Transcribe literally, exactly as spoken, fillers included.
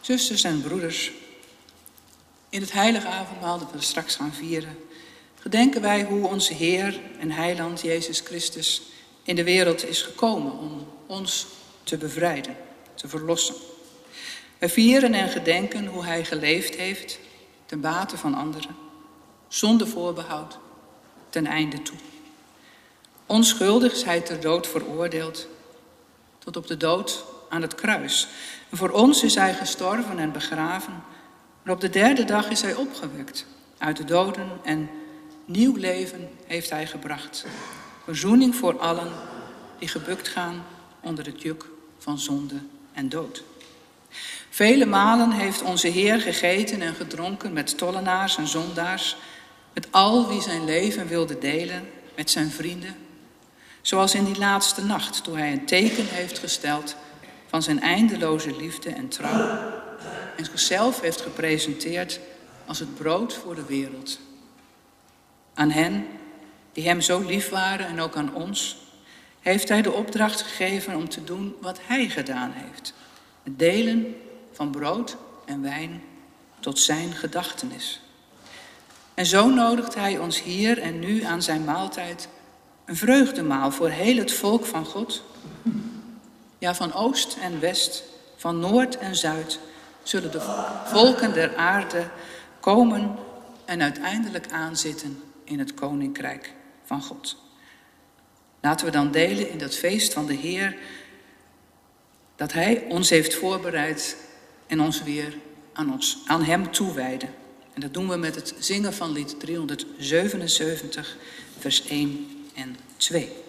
Zusters en broeders, in het heilige avondmaal dat we straks gaan vieren, gedenken wij hoe onze Heer en Heiland Jezus Christus in de wereld is gekomen om ons te bevrijden, te verlossen. We vieren en gedenken hoe Hij geleefd heeft ten bate van anderen, zonder voorbehoud, ten einde toe. Onschuldig is Hij ter dood veroordeeld, tot op de dood aan het kruis. En voor ons is Hij gestorven en begraven, maar op de derde dag is Hij opgewekt uit de doden en nieuw leven heeft Hij gebracht. Verzoening voor allen die gebukt gaan onder het juk van zonde en dood. Vele malen heeft onze Heer gegeten en gedronken met tollenaars en zondaars, met al wie zijn leven wilde delen met zijn vrienden. Zoals in die laatste nacht, toen Hij een teken heeft gesteld van zijn eindeloze liefde en trouw en zichzelf heeft gepresenteerd als het brood voor de wereld. Aan hen die Hem zo lief waren en ook aan ons, heeft Hij de opdracht gegeven om te doen wat Hij gedaan heeft. Het delen van brood en wijn tot zijn gedachtenis. En zo nodigt Hij ons hier en nu aan zijn maaltijd, een vreugdemaal voor heel het volk van God. Ja, van oost en west, van noord en zuid, zullen de volken der aarde komen en uiteindelijk aanzitten in het koninkrijk van God. Laten we dan delen in dat feest van de Heer, dat Hij ons heeft voorbereid en ons weer aan, ons, aan Hem toewijden. En dat doen we met het zingen van lied driehonderdzevenenzeventig, vers één en twee.